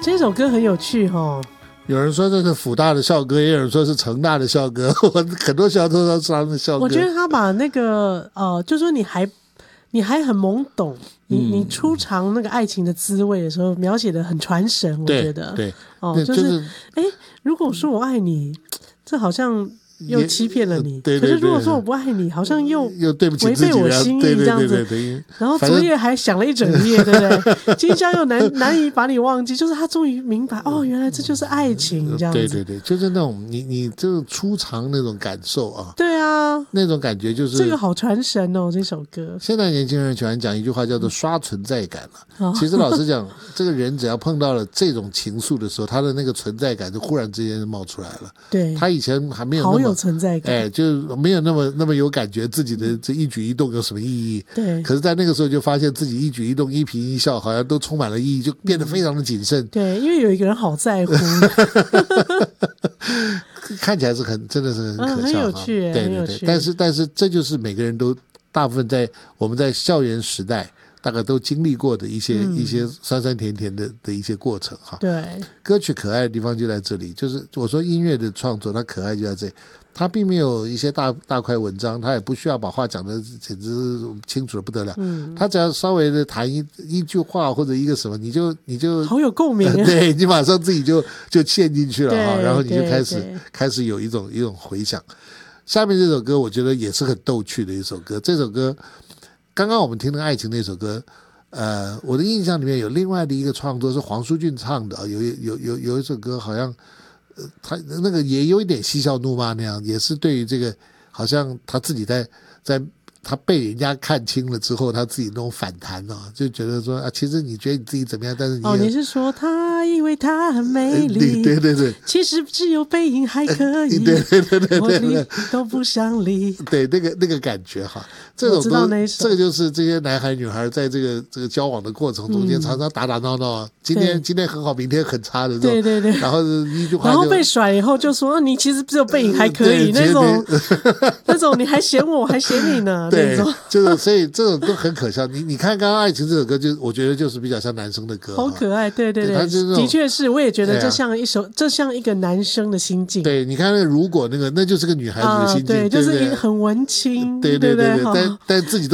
这首歌很有趣哦。 有人说这是辅大的校歌，也有人说是成大的校歌，我很多学校都说是他们的校歌。 我觉得他把那个就说你还很懵懂，你初尝那个爱情的滋味的时候，描写的很传神，我觉得对， 就是如果说我爱你，这好像又欺骗了你， 对， 可是如果说我不爱你，好像又对不起违背我心意这样子。然后昨夜还想了一整夜，对不对？今宵又难以把你忘记，就是他终于明白原来这就是爱情这样子。 对，就是那种你这种初尝那种感受啊。 对啊， 那种感觉就是这个好传神哦，这首歌。 现在年轻人喜欢讲一句话叫做刷存在感了。其实老实讲，这个人只要碰到了这种情愫的时候，他的那个存在感就忽然之间就冒出来了。 对， 他以前还没有那么好有存在感， 就没有那么有感觉自己的这一举一动有什么意义。 对， 可是在那个时候就发现自己一举一动一颦一笑好像都充满了意义，就变得非常的谨慎。 对，因为有一个人好在乎。 看起来是真的是很可笑， 很有趣， 对，但是这就是每个人都大部分我们在校园时代大概都经历过的一些酸酸甜甜的一些过程哈。 对， 歌曲可爱的地方就在这里，就是我说音乐的创作它可爱就在这里，它并没有一些大块文章，它也不需要把话讲得简直清楚的不得了。它只要稍微的谈一句话或者一个什么，你就好有共鸣， 对，你马上自己就陷进去了哈，然后你就开始有一种回响。下面这首歌我觉得也是很逗趣的一首歌，这首歌刚刚我们听的爱情那首歌，我的印象里面有另外的一个创作是黄舒骏唱的，有一首歌好像他那个也有一点嬉笑怒骂那样，也是对于这个好像他自己在他被人家看清了之后，他自己那种反弹就觉得说其实你觉得你自己怎么样，但是你是说他因为他很美丽， 对， 其实只有背影还可以， 对， 我理都不想理， 对，那个感觉哈，这种这个就是这些男孩女孩在这个交往的过程中间常常打闹闹，今天很好，明天很差的这种，对，然后一句话， 然后被甩以后就说你其实只有背影还可以，那种你还嫌我还嫌你呢。 对，就是所以这种都很可笑。你看刚刚《爱情》这首歌，我觉得就是比较像男生的歌， 好可爱。对，的确是，我也觉得这像一个男生的心境。 对，你看那个如果那就是个女孩子的心境， 对，就是很文青， 对，但自己都